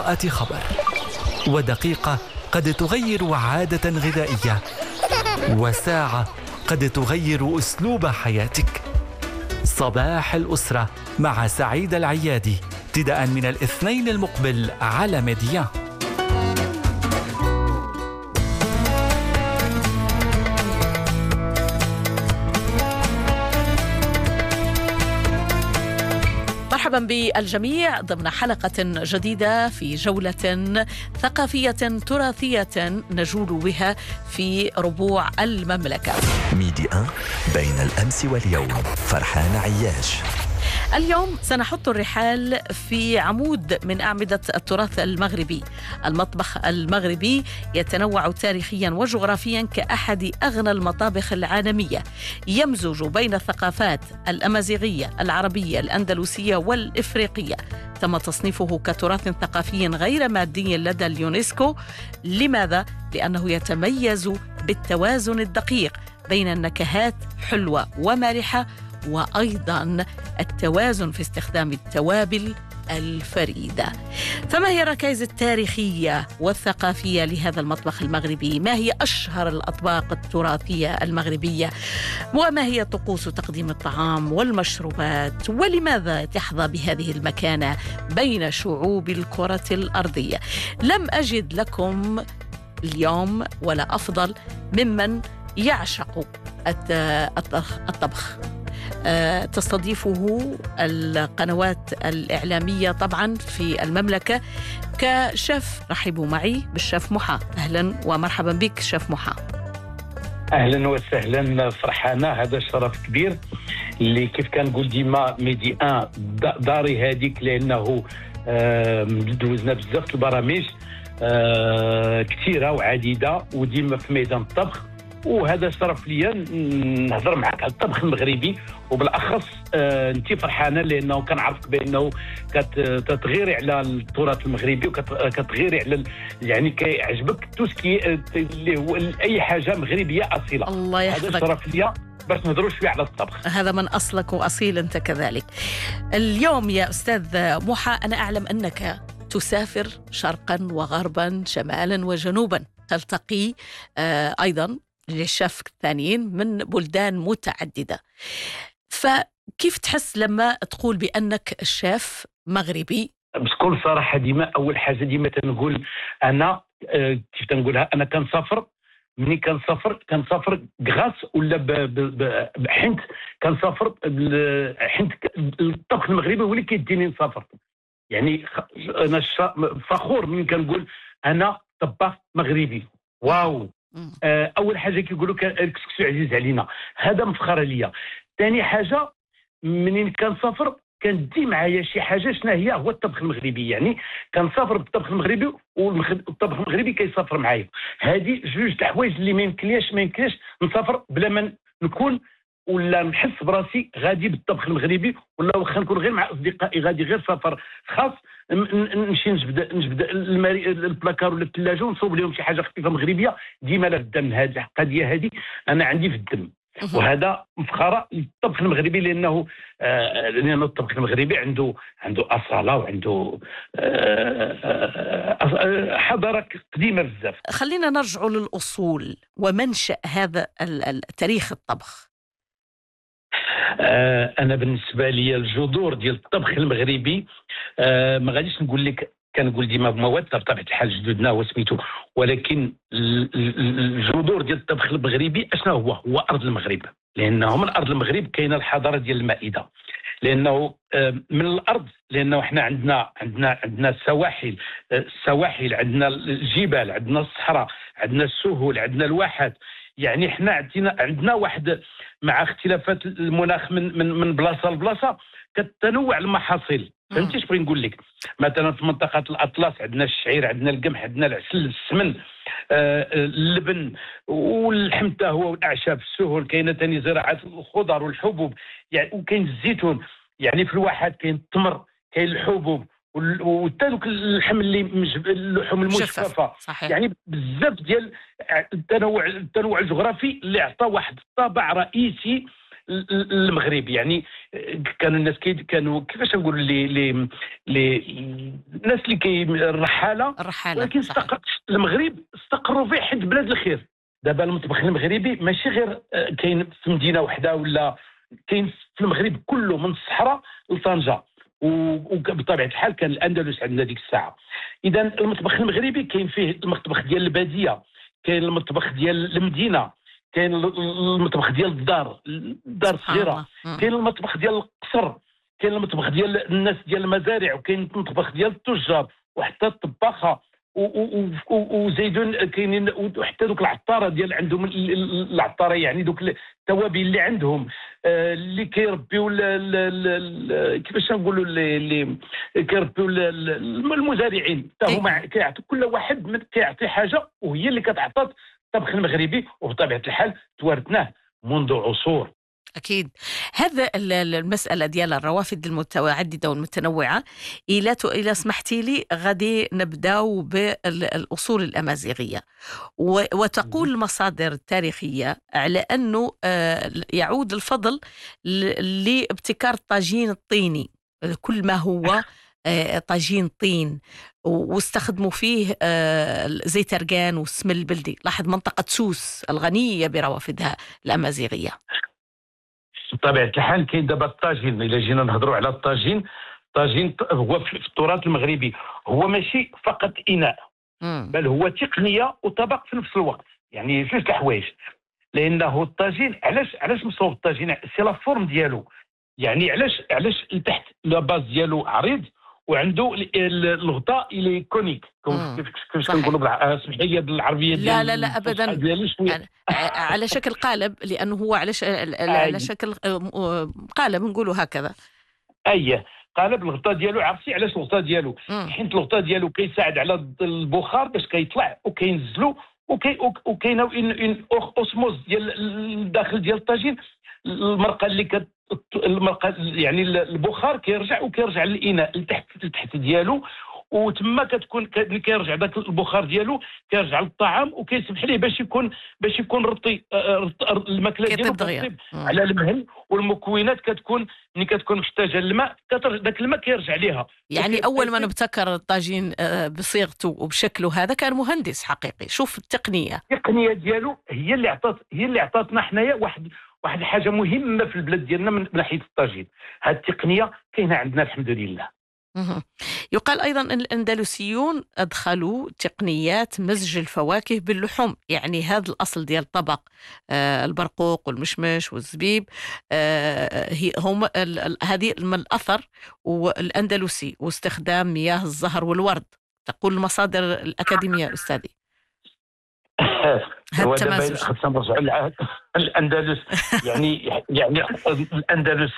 قراءة خبر، ودقيقة قد تغير عادة غذائية، وساعة قد تغير أسلوب حياتك. صباح الأسرة مع سعيد العيادي، ابتداء من الاثنين المقبل على ميديا. مرحبا بالجميع ضمن حلقة جديدة في جولة ثقافية تراثية نجول بها في ربوع المملكة. ميديا بين الأمس واليوم. فرحان عياش. اليوم سنحط الرحال في عمود من أعمدة التراث المغربي. المطبخ المغربي يتنوع تاريخيا وجغرافيا كأحد أغنى المطابخ العالمية، يمزج بين الثقافات الأمازيغية، العربية، الأندلسية والإفريقية. تم تصنيفه كتراث ثقافي غير مادي لدى اليونسكو. لماذا؟ لأنه يتميز بالتوازن الدقيق بين النكهات حلوة ومالحة، وأيضاً التوازن في استخدام التوابل الفريدة. فما هي الركائز التاريخية والثقافية لهذا المطبخ المغربي؟ ما هي أشهر الأطباق التراثية المغربية؟ وما هي طقوس تقديم الطعام والمشروبات؟ ولماذا تحظى بهذه المكانة بين شعوب الكرة الأرضية؟ لم أجد لكم اليوم ولا أفضل ممن يعشق الطبخ. تستضيفه القنوات الإعلامية طبعا في المملكة كشيف. رحبوا معي بالشيف محا. أهلا ومرحبا بك شيف محا. أهلا وسهلا فرحانة، هذا شرف كبير اللي كيف كنقول ديما ميدي ان داري هذيك، لأنه دوزنا بزاف البرامج كثيرة وعديدة وديما في ميدان الطبخ، وهذا شرف ليا نهضر معك على الطبخ المغربي، وبالاخص انت فرحانه لانه كنعرفك بانه كتغيري على التراث المغربي وكتغيري على يعني كيعجبك توسكي اللي هو اي حاجه مغربيه اصيله. الله يحفظك. هذا شرف ليا باش نهضروا شويه على الطبخ. هذا من اصلك واصيل انت كذلك. اليوم يا استاذ محا انا اعلم انك تسافر شرقا وغربا شمالا وجنوبا، تلتقي ايضا للشيف الثانيين من بلدان متعددة. فكيف تحس لما تقول بأنك الشيف مغربي؟ بكل صراحة ديما أول حاجة ديما تنقول أنا كيف تنقولها، أنا كنسافر مني كنسافر غاس ولا حنت كنسافر حنت الطبخ المغربي هو اللي كيديني نسافر. يعني أنا فخور من كنقول أنا طباخ مغربي. واو. اول حاجه كيقولوا الكسكسو عزيز علينا، هذا مفخر ليا. ثاني حاجه منين كنسافر كندي معايا شي حاجه شنو هي، هو الطبخ المغربي. يعني كنسافر بالطبخ المغربي والطبخ المغربي كيسافر معايا. هذه جوج د الحوايج اللي ما يمكنليش نسافر بلا ما نكون ولا نحس براسي غادي بالطبخ المغربي، ولا واخا نكون غير مع اصدقائي غادي غير سفر خاص نمشي نجبد البلاكار ولا الثلاجه ونصوب لهم شي حاجه خفيفه مغربيه ديما لا بدا من هذه القضيه. هذه انا عندي في الدم، وهذا مفخره للطبخ المغربي لان الطبخ المغربي عنده اصاله وعنده حضاره قديمه بزاف. خلينا نرجع للاصول ومنشأ هذا تاريخ الطبخ. انا بالنسبه لي الجذور ديال الطبخ المغربي ما غاديش نقول لك، كنقول ديما بمواد بطبيعه الحال جدودنا وسميتو، ولكن الجذور ديال الطبخ المغربي اشنو هو ارض المغرب، لانه من ارض المغرب كاينه الحضاره ديال المائده. لانه من الارض، لانه احنا عندنا السواحل، عندنا الجبال، عندنا الصحراء، عندنا السهول، عندنا الواحات. يعني احنا عندنا واحد مع اختلافات المناخ من بلاصه لبلاصه كتنوع المحاصيل. فهمتي اش بغي نقول لك؟ مثلا في منطقه الاطلس عندنا الشعير، عندنا القمح، عندنا العسل، السمن، اللبن والحمته هو والاعشاب. السهول كاينه ثاني زراعه الخضر والحبوب، يعني وكاين الزيتون. يعني في الواحات كاين التمر، كاين الحبوب وحتى دوك اللحم اللحوم المجففه. يعني بزاف ديال التنوع الجغرافي اللي عطى واحد الطابع رئيسي المغرب. يعني كانوا الناس كانوا كيفاش نقول الناس اللي الرحاله، ولكن المغرب استقروا فيه حد بلاد الخير. دابا المطبخ المغربي ماشي غير كاين في مدينه واحده، ولا كاين في المغرب كله من الصحراء لطنجه، وبطبيعه الحال كان الاندلس عندنا ديك الساعه. اذا المطبخ المغربي كاين فيه المطبخ ديال الباديه، كاين المطبخ ديال المدينه، كاين المطبخ ديال الدار الصغيره، كاين المطبخ ديال القصر، كاين المطبخ ديال الناس ديال المزارع، وكاين المطبخ ديال التجار وحتى الطباخه وزيدون كاينين، وحتى دوك العطاره ديال عندهم العطاره، يعني دوك التوابل اللي عندهم اللي كيربيو كيفاش نقولوا اللي كيربيو المزارعين، حتى هما كيعطي كل واحد كيعطي حاجه، وهي اللي كتعطى الطبخ المغربي، وبطبيعه الحال توارثناه منذ عصور. أكيد. هذا المسألة ديال الروافد المتعددة والمتنوعة، إلى سمحتي لي غادي نبداو بالأصول الأمازيغية، وتقول المصادر التاريخية على أنه يعود الفضل لابتكار الطاجين الطيني، كل ما هو طاجين طين، واستخدموا فيه زيت أرغان والسمن البلدي. لاحظ منطقة سوس الغنية بروافدها الأمازيغية. بطبيعه الحال كاين دابا الطاجين. الا جينا نهضروا على الطاجين هو في التراث المغربي هو ماشي فقط اناء، بل هو تقنيه وطبق في نفس الوقت. يعني جوج الحوايج. لانه الطاجين علاش مصروف الطاجين؟ سي لا فورم ديالو. يعني علاش لتحت لا باز ديالو عريض، وعنده الغطاء اللي كونيك، كيفاش كنقولوا سمحي لي بالعربيه ديال لا ابدا على شكل قالب، لانه هو على شكل قالب نقولوا هكذا. قالب الغطاء ديالو. عرفتي علاش الغطاء ديالو؟ حيت الغطاء ديالو كيساعد على البخار باش كيطلع وكينزلو، وكاينه اون اوسموز ديال الداخل ديال الطاجين. المرقه يعني البخار كيرجع للاناء لتحت ديالو، وتما كتكون كيرجع داك البخار ديالو كيرجع للطعام، وكيسمح ليه باش يكون رطي الماكله ديالو كتطيب على المهل، والمكونات كتكون ملي كتكون محتاجه الماء داك الماء كيرجع ليها. يعني اول ما نبتكر الطاجين بصيغته وبشكله هذا كان مهندس حقيقي. شوف التقنيه ديالو هي اللي عطاتنا حنايا واحد الحاجه مهمه في البلاد ديالنا من ناحيه الطاجين. هذه التقنيه كاينه عندنا الحمد لله. يقال أيضا أن الأندلسيون أدخلوا تقنيات مزج الفواكه باللحوم. يعني هذا الأصل ديال الطبق البرقوق والمشمش والزبيب هم هذه من الأثر والأندلسي، واستخدام مياه الزهر والورد، تقول المصادر الأكاديمية أستاذي. خصنا نرجعوا للأندلس. يعني الأندلس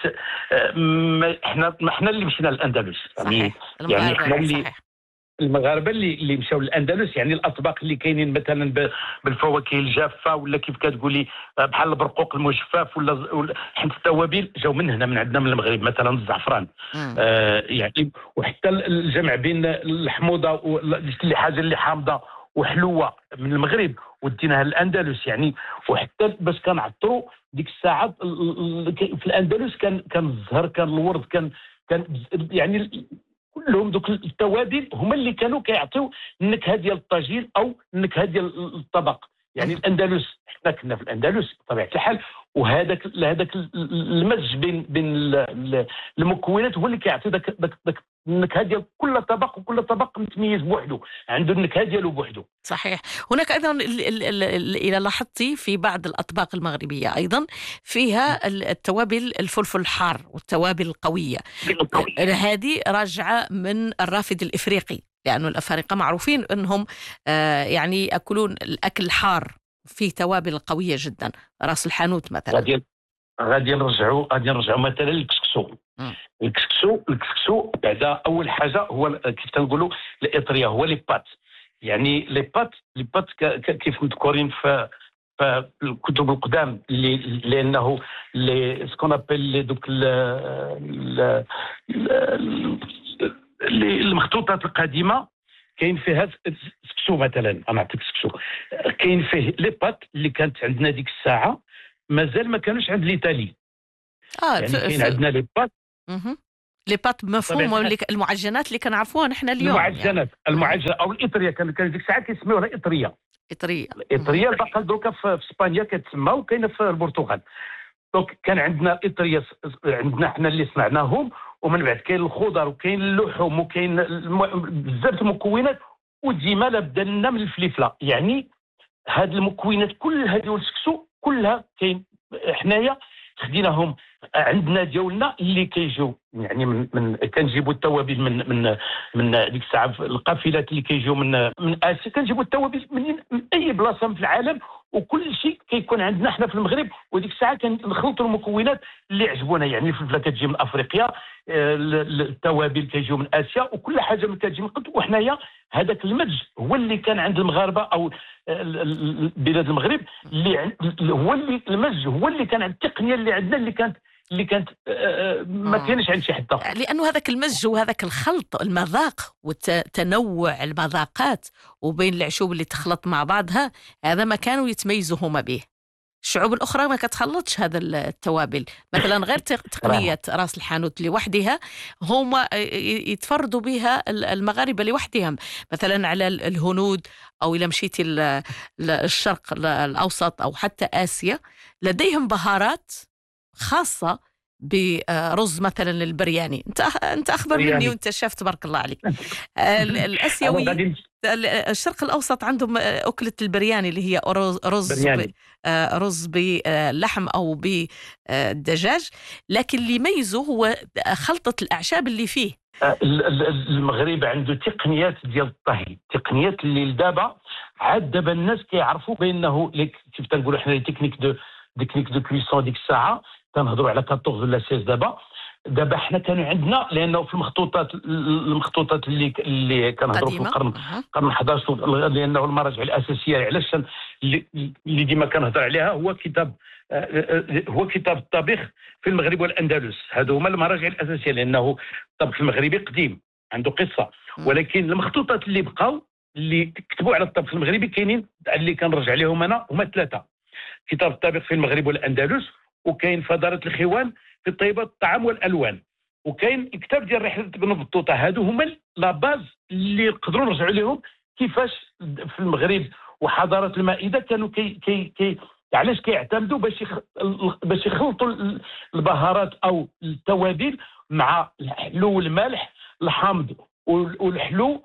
احنا اللي مشينا للأندلس. يعني احنا المغاربه اللي مشاو للأندلس. يعني الاطباق اللي كاينين مثلا بالفواكه الجافه، ولا كيف كتقولي بحال البرقوق المجفف، ولا حيت التوابل جاو من هنا، من عندنا من المغرب، مثلا الزعفران. يعني وحتى الجمع بين الحموضه وكل حاجه اللي حامضه وحلوه من المغرب وديناها للأندلس. يعني وحتى باش كنعطروا ديك الساعه في الأندلس كان الزهر، كان الورد، كان يعني كلهم دوك التوابل هما اللي كانوا كيعطيو النكهه ديال الطاجين او النكهه ديال الطبق. يعني الأندلس، حنا كنا في الأندلس بطبيعه الحال، وهذاك المزج بين المكونات هو اللي كيعطي داك النكهه ديال كل طبق، وكل طبق متميز بوحده، عنده النكهه ديالو بوحده. صحيح. هناك ايضا اذا لاحظتي في بعض الاطباق المغربيه ايضا فيها التوابل، الفلفل الحار والتوابل القويه. هذه راجعه من الرافد الافريقي، لانه الافارقه معروفين انهم يعني ياكلون الاكل الحار فيه توابل قويه جدا. راس الحانوت مثلا. غادي نرجعوا مثلا للكسكسو. الكسكسو بعدا اول حاجه هو كيف تنقولوا الاطريه، هو لي بات. يعني لي بات كيف مذكورين في الكتب القدام، لانه سكون ابل دوك المخطوطات القديمه كاين فيها السكسو. مثلا انا نعطيك السكسو، كاين فيه لي بات اللي كانت عندنا ديك الساعه مازال ما كانوش عند ليطالي. يعني كاين عندنا لي بات. لي بات مفهوم، المعجنات اللي كنعرفوها نحن اليوم. المعجنات المعجنه او الاطريه، كان ديك الساعه كيسميوها اطريه. الاطريه باقا دوكا في اسبانيا كتسمى، وكاينه في البرتغال. دونك كان عندنا الاطريه، عندنا حنا اللي صنعناهم، ومن بعد كاين الخضر وكاين اللحوم وكاين بزاف المكونات، وديما لابد لنا من الفليفله. يعني هاد المكونات كل هذه والسكسو كلها كاين حنايا خديناهم عندنا ديالنا اللي كيجيو يعني من كنجيبوا التوابل من ديك الساعه القافلات اللي كيجيو من اسيا، كنجيبوا التوابل من اي بلاصه في العالم، وكل شيء كيكون عندنا حنا في المغرب. وديك الساعه كنخلطوا المكونات اللي عجبونا، يعني الفلفله كتجي من افريقيا، التوابل كيجيو من اسيا، وكل حاجه من كتجي من قد. وحنايا هذاك المزج هو اللي كان عند المغاربه او بلاد المغرب، اللي هو اللي المزج هو اللي كان عند التقنيه اللي عندنا، اللي كانت ما كاينش عند شي حد اخر. لانه هذاك المزج وهذاك الخلط، المذاق وتنوع المذاقات وبين العشوب اللي تخلط مع بعضها، هذا ما كانوا يتميزوا هما به. الشعوب الأخرى ما كتخلطش هذا التوابل، مثلا غير تقنية راس الحانوت لوحدها هما يتفردوا بها المغاربة لوحدهم. مثلا على الهنود، أو إذا مشيتي الشرق الأوسط أو حتى آسيا، لديهم بهارات خاصة برز مثلا البرياني. انت اخبر مني وانت شاف، تبارك الله عليك. الاسيوي الشرق الاوسط عندهم اكله البرياني اللي هي رز بلحم او بالدجاج، لكن اللي يميزه هو خلطه الاعشاب اللي فيه. المغرب عنده تقنيات ديال الطهي، تقنيات اللي لدابا عاد دابا الناس كيعرفوا بانه كيف تنقولوا حنا تكنيك دو كويسون. ديك الساعه تنهضروا على 14 ولا 16. دابا حنا كانوا عندنا، لانه في المخطوطات اللي كنهضروا في القرن 11، لانه المراجع الاساسيه علاش اللي ديما كنهضر عليها هو كتاب الطبيخ في المغرب والاندلس. هادو هما المراجع الاساسيه، لانه الطبخ المغربي قديم عنده قصه. ولكن المخطوطات اللي بقاو اللي كتبوا على الطبخ المغربي كاينين اللي كنرجع عليهم انا، هما 3: كتاب الطبيخ في المغرب والاندلس، وكاين فضارة الخوان في طيبة الطعام والألوان، وكاين كتاب ديال رحلة ابن بطوطة. هادو هما لا باز اللي نقدروا نرجعوا لهم كيفاش في المغرب وحضارة المائدة كانوا علاش كيعتمدوا باش يخلطوا البهارات أو التوابل مع الحلو والملح، الحامض والحلو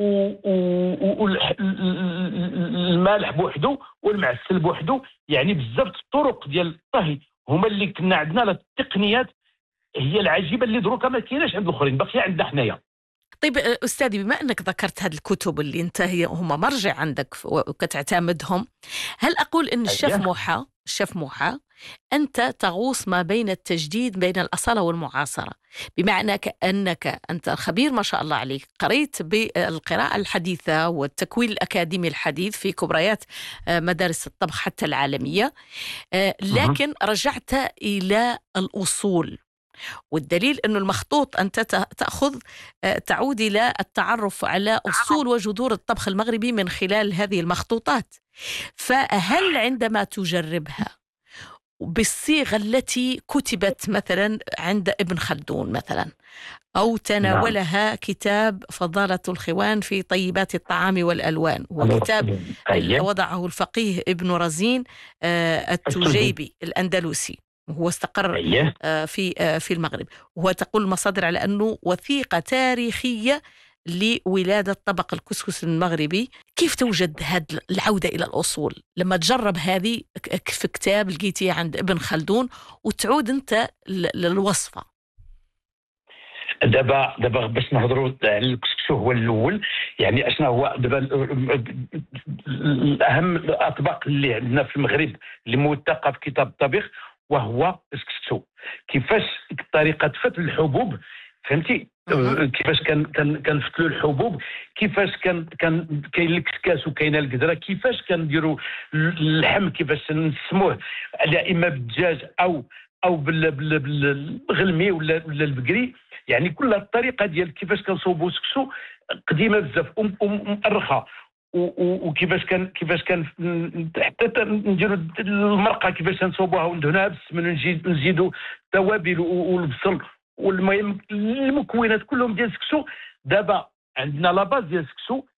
والمالح بوحدو والمعسل بوحدو. يعني بزاف الطرق ديال الطهي هما اللي كنا عندنا. التقنيات هي العجيبه اللي دروكا ما كايناش عند الاخرين، باقيه عندنا حنايا. طيب أستاذي، بما أنك ذكرت هذه الكتب اللي أنت هم مرجع عندك وكتعتمدهم، هل أقول أن الشيف موحى أنت تغوص ما بين التجديد بين الأصالة والمعاصرة، بمعنى أنك أنت خبير ما شاء الله عليك، قريت بالقراءة الحديثة والتكوين الأكاديمي الحديث في كبريات مدارس الطبخ حتى العالمية، لكن رجعت إلى الأصول. والدليل أنه المخطوط أنت تعود إلى التعرف على أصول وجذور الطبخ المغربي من خلال هذه المخطوطات. فهل عندما تجربها بالصيغة التي كتبت مثلا عند ابن خلدون مثلا، أو تناولها كتاب فضالة الخوان في طيبات الطعام والألوان، وكتاب وضعه الفقيه ابن رزين التجيبي الأندلسي، وهو استقر في المغرب، وهو تقول المصادر على أنه وثيقة تاريخية لولادة طبق الكسكس المغربي. كيف توجد هذه العودة إلى الأصول لما تجرب هذه في كتاب لقيتيه عند ابن خلدون وتعود أنت للوصفة؟ دابا باش نهضروا على الكسكس هو الأول، يعني أشنا هو دابا الأهم الأطباق اللي عندنا في المغرب اللي موثقة في كتاب الطبيخ وهو الكسكسو. كيفاش طريقة فتل الحبوب، فهمتي؟ كيفاش كنفتلوا الحبوب، كيفاش كان كاين الكسكاس وكاينه القدره، كيفاش كنديروا اللحم، كيفاش نسموه يا اما بالدجاج او بالغلمي ولا البقري. يعني كل الطريقه ديال كيفاش كنصوبوا السكسو قديمه بزاف ومؤرخه. كيفاش كان حتى نديروا المرقه كيفاش نصوبوها وندهنوها بالسمن ونزيدوا التوابل والبصل والمهم المكونات كلهم ديال السكسو. دابا عندنا لا باز ديال السكسو